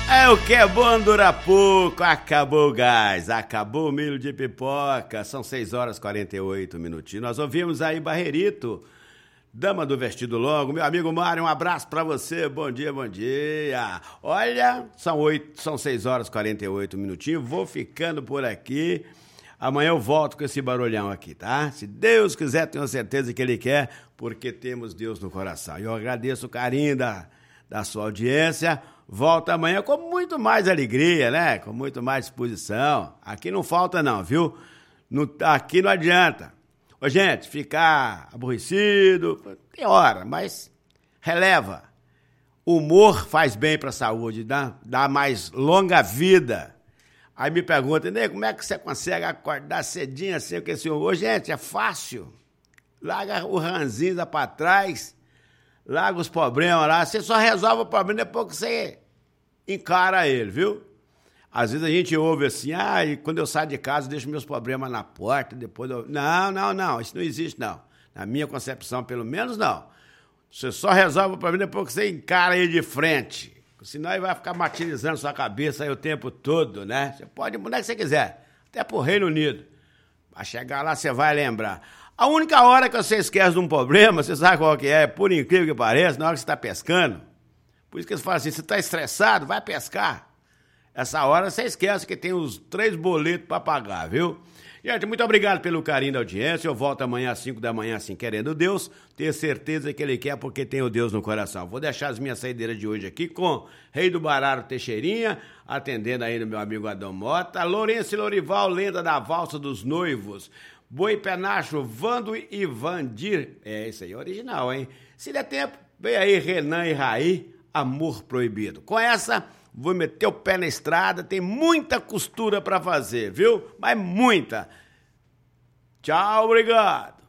É o que é bom dura pouco, acabou o gás, acabou o milho de pipoca, são 6h48 minutinhos. Nós ouvimos aí Barrerito, Dama do Vestido Longo. Meu amigo Mário, um abraço pra você, bom dia, bom dia. Olha, são 6h48 minutinhos, vou ficando por aqui. Amanhã eu volto com esse barulhão aqui, tá? Se Deus quiser, tenho certeza que Ele quer, porque temos Deus no coração. E eu agradeço o carinho da sua audiência. Volto amanhã com muito mais alegria, né? Com muito mais disposição. Aqui não falta não, viu? Aqui não adianta. Ô, gente, ficar aborrecido, tem hora, mas releva. O humor faz bem pra saúde, dá mais longa vida. Aí me pergunta, Ney, como é que você consegue acordar cedinho assim com esse humor? Ô, gente, é fácil. Larga o ranzinza pra trás, larga os problemas lá, você só resolve o problema depois que você encara ele, viu? Às vezes a gente ouve assim, quando eu saio de casa eu deixo meus problemas na porta, depois eu... Não, isso não existe não. Na minha concepção, pelo menos, não. Você só resolve o problema depois que você encara ele de frente. Senão ele vai ficar martirizando sua cabeça aí o tempo todo, né? Você pode mudar o que você quiser, até pro Reino Unido. Vai chegar lá, você vai lembrar. A única hora que você esquece de um problema, você sabe qual que é, por incrível que pareça, na hora que você está pescando. Por isso que eles falam assim, você está estressado, vai pescar. Essa hora você esquece que tem os 3 boletos para pagar, viu? Gente, muito obrigado pelo carinho da audiência. Eu volto amanhã às 5 da manhã, assim, querendo Deus. Ter certeza que Ele quer, porque tem o Deus no coração. Vou deixar as minhas saideiras de hoje aqui com Rei do Bararo Teixeirinha, atendendo aí no meu amigo Adão Mota, Lourenço e Lorival, lenda da valsa dos noivos, Boi Penacho, Vando e Vandir. É, isso aí é original, hein? Se der tempo, vem aí Renan e Raí, Amor Proibido. Com essa, vou meter o pé na estrada, tem muita costura pra fazer, viu? Mas muita. Tchau, obrigado.